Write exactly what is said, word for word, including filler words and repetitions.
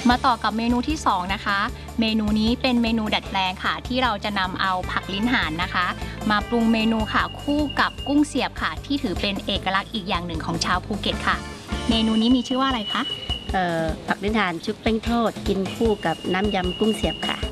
มาต่อกับเมนูที่สองนะคะเมนูนี้เป็นเมนูดัดแปลงค่ะที่เราจะนำเอาผักลิ้นห่านนะคะมาปรุงเมนูค่ะคู่กับกุ้งเสียบค่ะที่ถือเป็นเอกลักษณ์อีกอย่างหนึ่งของชาวภูเก็ตค่ะเมนูนี้มีชื่อว่าอะไรคะผักลิ้นห่านชุบแป้งทอดกินคู่กับน้ำยำกุ้งเสียบค่ะ